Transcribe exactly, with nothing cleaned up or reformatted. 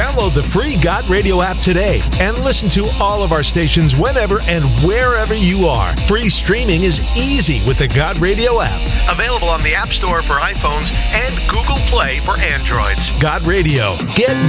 Download the free God Radio app today and listen to all of our stations whenever and wherever you are. Free streaming is easy with the God Radio app. Available on the App Store for iPhones and Google Play for Androids. God Radio. Get